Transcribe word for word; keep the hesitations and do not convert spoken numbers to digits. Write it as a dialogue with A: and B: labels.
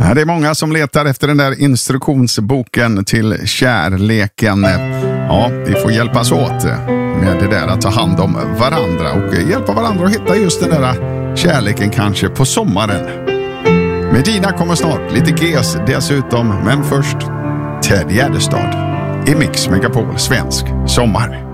A: Ja, det är många som letar efter den där instruktionsboken till kärleken. Ja, vi får hjälpas åt med det där att ta hand om varandra och hjälpa varandra att hitta just den där kärleken kanske på sommaren. Medina kommer snart, lite Ges dessutom, men först Ted Gärdestad i Mix Megapol Svensk Sommar.